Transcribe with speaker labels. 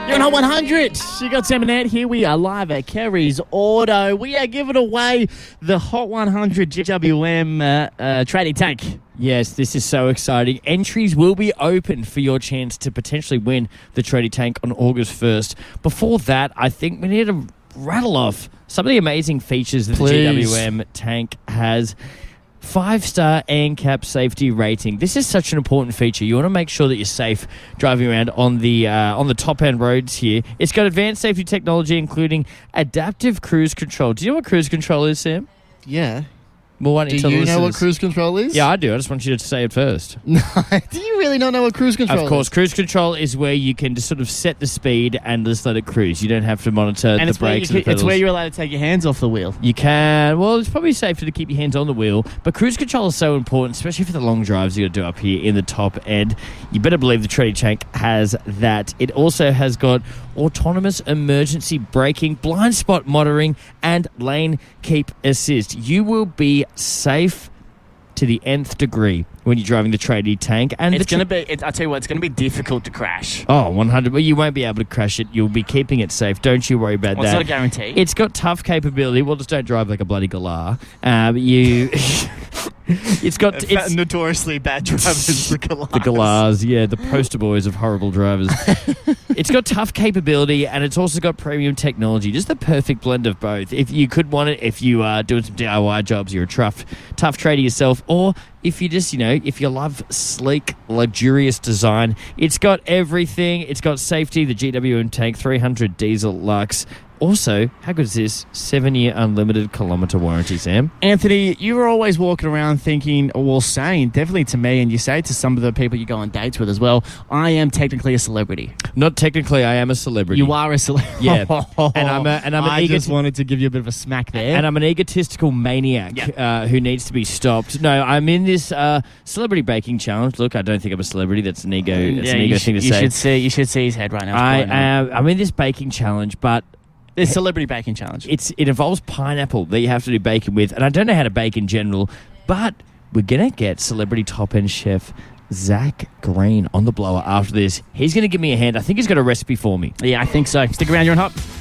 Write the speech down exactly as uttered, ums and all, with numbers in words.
Speaker 1: You're on Hot one hundred. You got Sam and Ed. Here we are live at Kerry's Auto. We are giving away the Hot one hundred G W M uh, uh, trading tank.
Speaker 2: Yes, this is so exciting. Entries will be open for your chance to potentially win the trading tank on August first. Before that, I think we need to rattle off some of the amazing features that
Speaker 1: Please.
Speaker 2: the G W M tank has. Five-star A N C A P safety rating. This is such an important feature. You want to make sure that you're safe driving around on the uh, on the top-end roads here. It's got advanced safety technology, including adaptive cruise control. Do you know what cruise control is, Sam?
Speaker 1: Yeah.
Speaker 2: Well, why don't you
Speaker 1: Do
Speaker 2: tell
Speaker 1: you
Speaker 2: the
Speaker 1: know what
Speaker 2: listeners?
Speaker 1: cruise control is?
Speaker 2: Yeah, I do. I just want you to say it first.
Speaker 1: No. Do you really not know what cruise control is?
Speaker 2: Of course, cruise control is where you can just sort of set the speed and just let it cruise. You don't have to monitor
Speaker 1: And
Speaker 2: the
Speaker 1: it's where, you
Speaker 2: brakes and the
Speaker 1: can, it's
Speaker 2: pedals.
Speaker 1: where you're allowed to take your hands off the wheel.
Speaker 2: You can. Well, it's probably safer to keep your hands on the wheel, but cruise control is so important, especially for the long drives you got to do up here in the top end. You better believe the trading tank has that. It also has got autonomous emergency braking, blind spot monitoring, and lane keep assist. You will be safe to the nth degree when you're driving the trading tank. And
Speaker 1: It's
Speaker 2: the tra-
Speaker 1: going to be, it, I'll tell you what, it's going to be difficult to crash.
Speaker 2: Oh, one hundred. Well, you won't be able to crash it. You'll be keeping it safe. Don't you worry about
Speaker 1: Well, it's
Speaker 2: that.
Speaker 1: not a guarantee.
Speaker 2: It's got tough capability. Well, just don't drive like a bloody galah. Um, you... It's got... It's,
Speaker 1: notoriously bad drivers, the Galahs.
Speaker 2: the galahs, yeah, the poster boys of horrible drivers. It's got tough capability, and it's also got premium technology. Just the perfect blend of both. If you could want it, if you are doing some D I Y jobs, you're a tough, tough trader yourself, or if you just, you know, if you love sleek, luxurious design, it's got everything. It's got safety, the G W M tank, three hundred diesel lux. Also, how good is this? Seven-year unlimited kilometre warranty, Sam.
Speaker 1: Anthony, you were always walking around thinking, well, saying, definitely to me, and you say to some of the people you go on dates with as well, I am technically a celebrity.
Speaker 2: Not technically, I am a celebrity.
Speaker 1: You are a celebrity.
Speaker 2: Yeah. And I'm a- and I'm an
Speaker 1: I just
Speaker 2: egoti-
Speaker 1: wanted to give you a bit of a smack there.
Speaker 2: And I'm an egotistical maniac
Speaker 1: Yeah.
Speaker 2: uh, who needs to be stopped. No, I'm in this uh, celebrity baking challenge. Look, I don't think I'm a celebrity. That's an ego. That's
Speaker 1: yeah,
Speaker 2: an ego
Speaker 1: you,
Speaker 2: thing to
Speaker 1: sh- you
Speaker 2: say.
Speaker 1: should see. You should see his head right now. It's
Speaker 2: I
Speaker 1: blowing up.
Speaker 2: am. I'm in this baking challenge, but
Speaker 1: There's celebrity baking challenge.
Speaker 2: it's it involves pineapple that you have to do bacon with, and I don't know how to bake in general. But we're gonna get celebrity top end chef Zach Green on the blower after this. He's gonna give me a hand. I think he's got a recipe for me.
Speaker 1: Yeah, I think so. Stick around. You're on Hot.